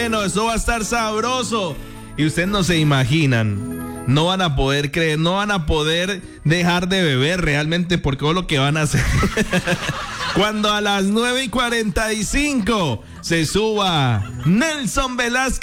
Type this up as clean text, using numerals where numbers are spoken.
bueno, eso va a estar sabroso. Y ustedes no se imaginan, no van a poder creer, no van a poder dejar de beber realmente por todo lo que van a hacer. Cuando a las 9:45 se suba Nelson Velázquez